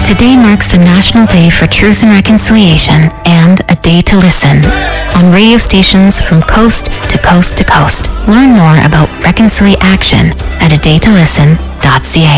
Today marks the National Day for Truth and Reconciliation and a day to listen on radio stations from coast to coast to coast. Learn more about Reconciliation at adaytolisten.ca.